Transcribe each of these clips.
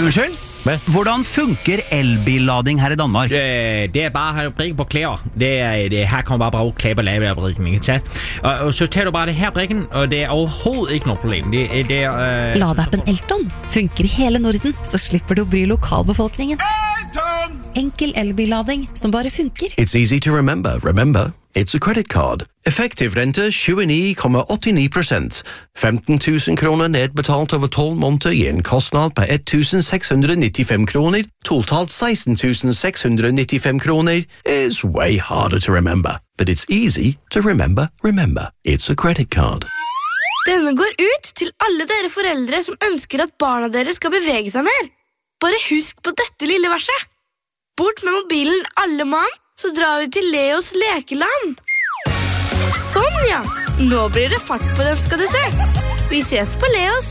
Unnskyld? Hvordan funker elbillading her i Danmark? Det bare å brikke på klær. Her kan bare bruke klær på lavebrikken, ikke sant? Og så tar du bare det her brikken, og det overhovedet ikke noe problem. Ladeappen Elton funker i hele Norden, så slipper du å bry lokalbefolkningen. Enkel elbillading som bare funker. It's easy to remember. Remember, it's a credit card. Effektiv rente 29,89%. 15 000 kroner nedbetalt over 12 måneder gir en kostnad på 1.695 kroner. Totalt 16 695 kroner is way harder to remember. But it's easy to remember. Remember, it's a credit card. Denne går ut til alle dere foreldre som ønsker at barna deres skal bevege seg mer. Bare husk på dette lille verset. Bort med mobilen alle mann, så drar vi til Leos lekeland. Sånn, ja. Nå blir det fart på dem, skal du se. Vi ses på Leos.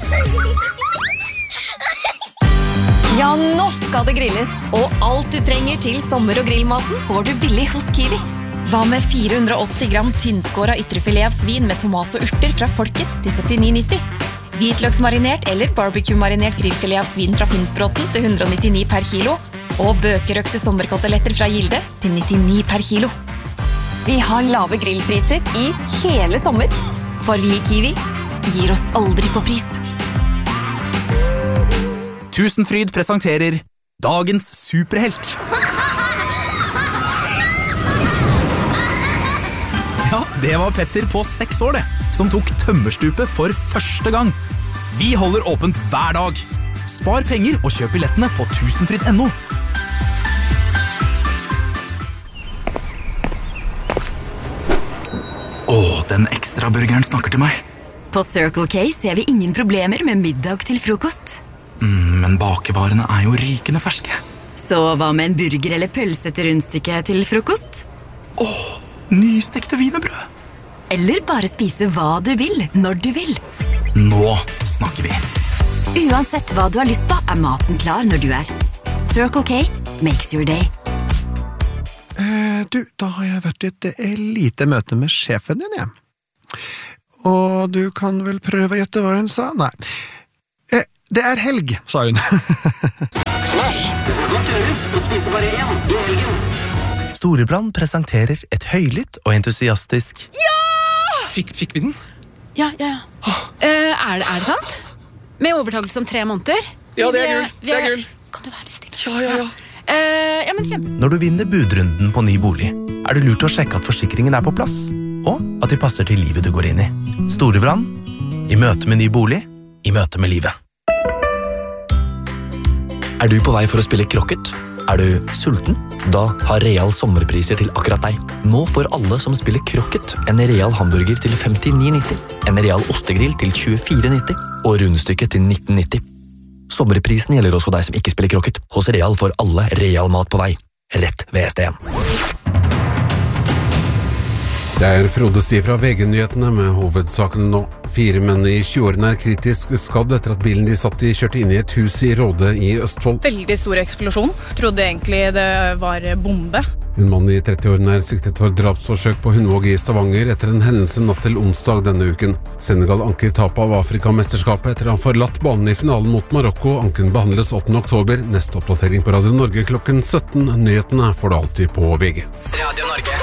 Ja, nå skal det grilles. Og alt du trenger til sommer- og grillmaten får du billig hos Kiwi. Hva med 480 gram tynnskåret ytrefilet av svin med tomat og urter fra Folkets til 79,90? Hvitløksmarinert eller barbecue-marinert grillfilet av svin fra Finnsbråten til 199 per kilo. Og bøkerøkte sommerkoteletter fra Gilde til 99 per kilo. Vi har lave grillpriser i hele sommer. For vi i Kiwi gir oss aldri på pris. Tusenfryd presenterer dagens superhelt. Ja, det var Petter på 6 år det, som tok tømmerstupet for første gang. Vi holder åpent hver dag. Spar penger og kjøp billettene på tusenfryd.no. Den ekstra burgeren snakker til meg. På Circle K ser vi ingen problemer med middag til frokost. Men bakevarene er jo rykende ferske. Så hva med en burger eller pølse til rundstykke til frokost? Nystekte wienerbrød. Eller bare spise hva du vil, når du vil. Nå snakker vi. Uansett hva du har lyst på, er maten klar når du er. Circle K makes your day. Da har jeg vært i et lite møte med sjefen din, Og du kan vel prøve å gjette hva hun sa? Nei. Det er helg, sa hun. Smash! Det skal godt gjøres å spise bare én i helgen. Storebrand presenterer et høylytt og entusiastisk Fikk vi den? Ja. Er det sant? Med overtakelse om 3 måneder? Ja, det er gull. Kan du være litt stille? Ja. Ja, men kjempe. Når du vinner budrunden på ny bolig, er det lurt å sjekke at forsikringen er på plass, og at de passer til livet du går inn i. Storebrand, i møte med ny bolig, i møte med livet. Er du på vei for å spille krokket? Er du sulten? Da har Real sommerpriser til akkurat deg. Nå får alle som spiller krokket en Real hamburger til 59,90, en Real ostegrill til 24,90 og rundstykke til 19,90. Sommerprisen gjelder også deg som ikke spiller krokket. Hos Real får alle Real mat på vei. Rett ved ST1. Det er Frode Sti fra VG-nyhetene med hovedsakene nå. 4 menn i 20-årene er kritisk skadd etter at bilen de satt i kjørte inn i et hus i Råde i Østfold. Veldig stor eksplosjon. Trodde egentlig det var bombe. En mann i 30-årene er siktet for drapsforsøk på Hundvåg i Stavanger etter en hendelse natt til onsdag denne uken. Senegal anker tapet av Afrikamesterskapet etter han forlatt banen i finalen mot Marokko. Anken behandles 8. oktober. Neste oppdatering på Radio Norge klokken 17. Nyhetene får du alltid på VG. Radio Norge.